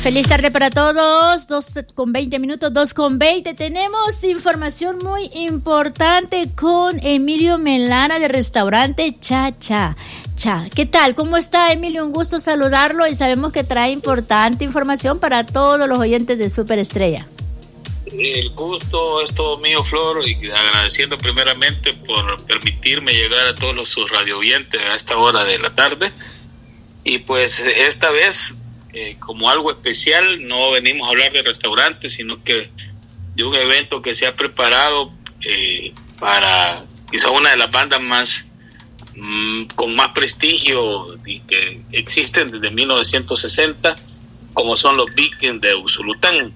Feliz tarde para todos, 2:20, 2:20. Tenemos información muy importante con Emilio Melana de restaurante Cha. ¿Qué tal? ¿Cómo está, Emilio? Un gusto saludarlo y sabemos que trae importante información para todos los oyentes de Superestrella. El gusto es todo mío, Flor, y agradeciendo primeramente por permitirme llegar a todos sus radioyentes a esta hora de la tarde. Y pues esta vez, como algo especial, no venimos a hablar de restaurantes, sino que de un evento que se ha preparado para quizá una de las bandas más con más prestigio y que existen desde 1960, como son los Vikings de Usulután.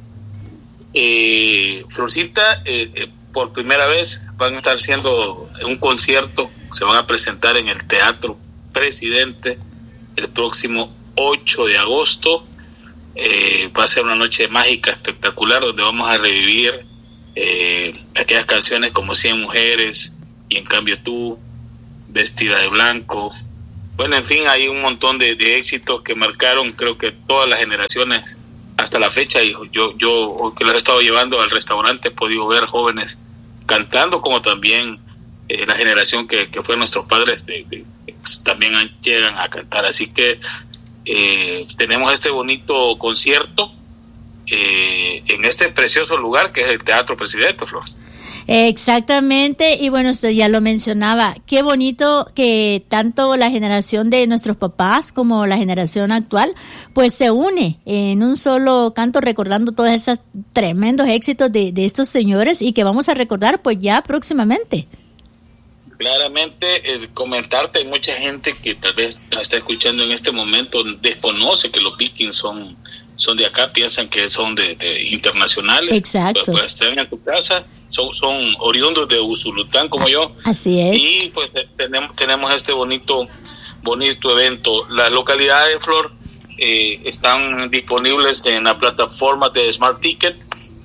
Florcita, por primera vez van a estar haciendo un concierto, se van a presentar en el Teatro Presidente el próximo 8 de agosto. Va a ser una noche mágica, espectacular, donde vamos a revivir aquellas canciones como 100 mujeres y En cambio tú, Vestida de blanco. Bueno, en fin, hay un montón de éxitos que marcaron, creo que todas las generaciones hasta la fecha. Y yo que los he estado llevando al restaurante he podido ver jóvenes cantando, como también la generación que fue nuestros padres también llegan a cantar. Así que tenemos este bonito concierto en este precioso lugar que es el Teatro Presidente, Flor. Exactamente, y bueno, usted ya lo mencionaba, qué bonito que tanto la generación de nuestros papás como la generación actual pues se une en un solo canto, recordando todos esos tremendos éxitos de estos señores y que vamos a recordar pues ya próximamente. Claramente, comentarte, hay mucha gente que tal vez está escuchando en este momento, desconoce que los Vikings son de acá, piensan que son de internacionales. Exacto. Pues están en tu casa, son oriundos de Usulután como yo. Así es. Y pues tenemos este bonito evento. Las localidades, Flor, están disponibles en la plataforma de Smart Ticket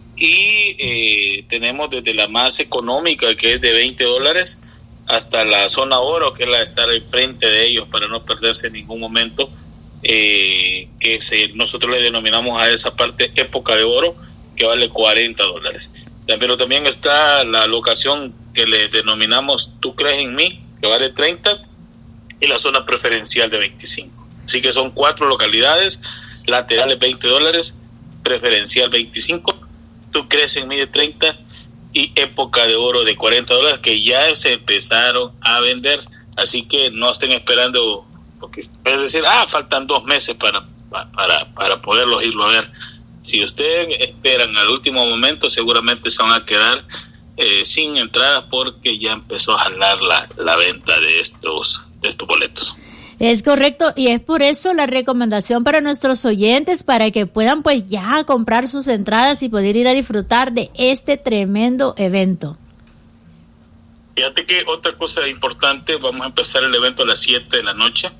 y tenemos desde la más económica, que es de $20, hasta la zona oro, que es la de estar enfrente de ellos para no perderse en ningún momento, nosotros le denominamos a esa parte época de oro, que vale $40. Pero también está la locación que le denominamos Tú crees en mí, que vale $30, y la zona preferencial de $25. Así que son 4 localidades, laterales $20, preferencial $25, Tú crees en mí de $30 y época de oro de $40, que ya se empezaron a vender. Así que no estén esperando, porque pueden decir, faltan 2 meses para poderlos irlo a ver. Si ustedes esperan al último momento, seguramente se van a quedar sin entradas, porque ya empezó a jalar la venta de estos boletos. Es correcto, y es por eso la recomendación para nuestros oyentes, para que puedan pues ya comprar sus entradas y poder ir a disfrutar de este tremendo evento. Fíjate que otra cosa importante, vamos a empezar el evento a las 7 de la noche.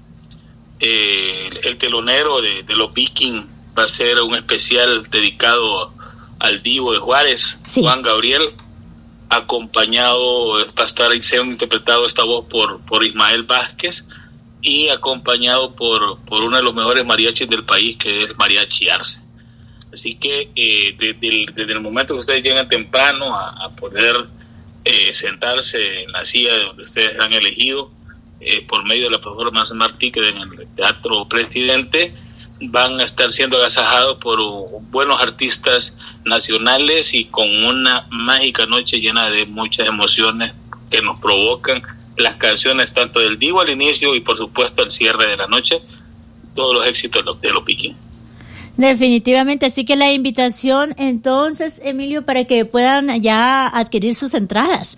El telonero de los Vikings va a ser un especial dedicado al Divo de Juárez, sí. Juan Gabriel, acompañado, va a estar interpretado esta voz por Ismael Vázquez, y acompañado por uno de los mejores mariachis del país, que es el Mariachi Arce. Así que desde el momento que ustedes llegan temprano a poder sentarse en la silla de donde ustedes han elegido, por medio de la plataforma Smart Ticket en el Teatro Presidente, van a estar siendo agasajados por buenos artistas nacionales y con una mágica noche llena de muchas emociones que nos provocan las canciones tanto del Divo al inicio y por supuesto al cierre de la noche, todos los éxitos de los Vikings. Definitivamente, así que la invitación entonces, Emilio, para que puedan ya adquirir sus entradas.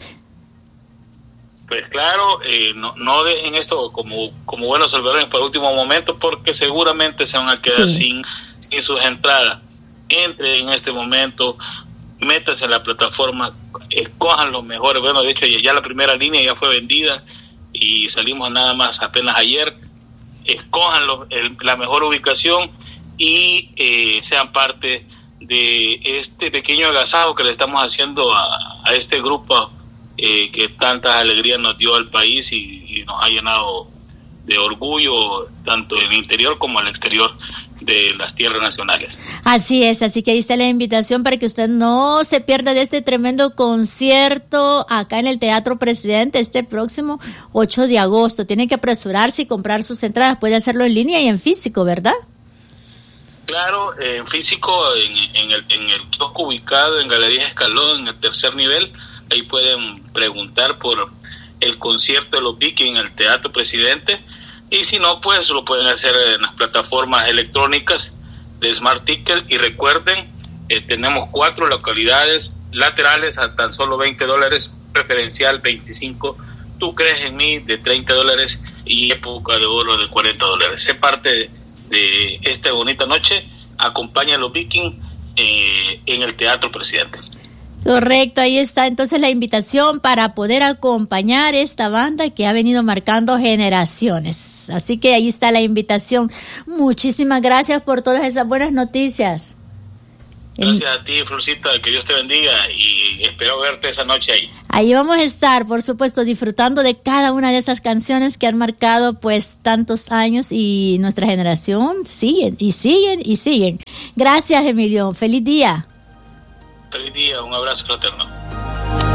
Pues claro, no dejen esto como buenos salvadores para el último momento, porque seguramente se van a quedar sin sus entradas. Entre en este momento, métanse en la plataforma, escojan los mejores. Bueno, de hecho ya la primera línea ya fue vendida y salimos nada más apenas ayer. Escojan la mejor ubicación y sean parte de este pequeño agasajo que le estamos haciendo a este grupo que tantas alegrías nos dio al país y nos ha llenado de orgullo tanto en el interior como al exterior. de las tierras nacionales. Así es, así que ahí está la invitación para que usted no se pierda de este tremendo concierto acá en el Teatro Presidente este próximo 8 de agosto. Tiene que apresurarse y comprar sus entradas. Puede hacerlo en línea y en físico, ¿verdad? Claro, en físico, en el kiosco ubicado en Galerías Escalón, en el tercer nivel. Ahí pueden preguntar por el concierto de los Vikings en el Teatro Presidente. Y si no, pues lo pueden hacer en las plataformas electrónicas de Smart Ticket. Y recuerden, tenemos 4 localidades laterales a tan solo $20, preferencial 25, Tú crees en mí de $30 y Época de Oro de $40. Sé parte de esta bonita noche. Acompaña a los Vikings en el Teatro Presidente. Correcto, ahí está entonces la invitación para poder acompañar esta banda que ha venido marcando generaciones. Así que ahí está la invitación. Muchísimas gracias por todas esas buenas noticias. Gracias a ti, Florcita, que Dios te bendiga y espero verte esa noche ahí. Ahí vamos a estar, por supuesto, disfrutando de cada una de esas canciones que han marcado pues tantos años y nuestra generación siguen y siguen y siguen. Gracias, Emilio. Feliz día. Feliz día, un abrazo fraterno.